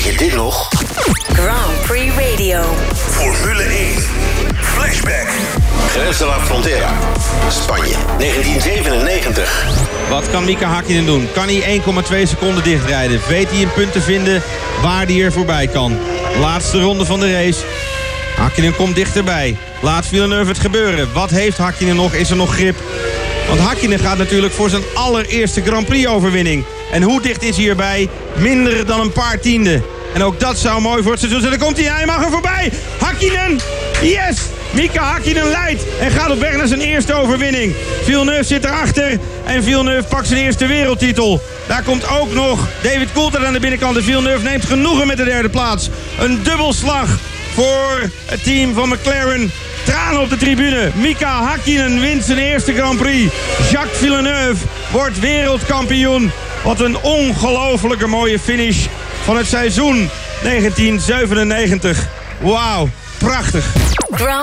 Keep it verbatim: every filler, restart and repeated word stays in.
Weet je dit nog? Grand Prix Radio. Formule één. Flashback. Jerez de la Frontera. Spanje, negentien zevenennegentig. Wat kan Mika Häkkinen doen? Kan hij één komma twee seconden dichtrijden? Weet hij een punt te vinden waar hij er voorbij kan? Laatste ronde van de race. Häkkinen komt dichterbij. Laat Villeneuve het gebeuren. Wat heeft Häkkinen nog? Is er nog grip? Want Häkkinen gaat natuurlijk voor zijn allereerste Grand Prix overwinning. En hoe dicht is hij erbij? Minder dan een paar tienden. En ook dat zou mooi voor het seizoen zijn. Dan komt hij, hij mag er voorbij. Häkkinen, yes! Mika Häkkinen leidt en gaat op weg naar zijn eerste overwinning. Villeneuve zit erachter en Villeneuve pakt zijn eerste wereldtitel. Daar komt ook nog David Coulthard aan de binnenkant. En Villeneuve neemt genoegen met de derde plaats. Een dubbelslag voor het team van McLaren. Tranen op de tribune. Mika Häkkinen wint zijn eerste Grand Prix. Jacques Villeneuve wordt wereldkampioen. Wat een ongelofelijke mooie finish van het seizoen negentien zevenennegentig. Wauw, prachtig.